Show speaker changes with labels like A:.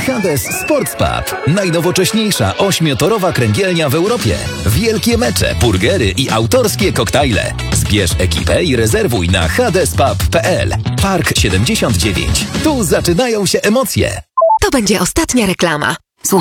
A: Hades Sports Pub. Najnowocześniejsza 8-torowa kręgielnia w Europie. Wielkie mecze, burgery i autorskie koktajle. Zbierz ekipę i rezerwuj na hadespub.pl. Park 79. Tu zaczynają się emocje.
B: To będzie ostatnia reklama.